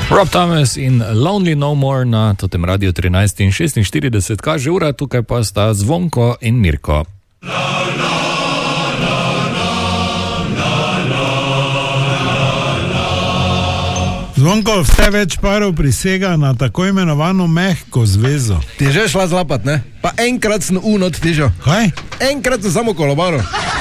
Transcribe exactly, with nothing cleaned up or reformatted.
Rob Thomas in Lonely No More na totem Radio trinajst in šestinštirideset kaže ura, tukaj pa sta Zvonko in Mirko. Zvonko, vse več parov prisega na tako imenovano mehko zvezo. Ti že šla zlapat, ne? Pa enkrat sem unot tižo. Kaj? Enkrat sem samo kolobaro.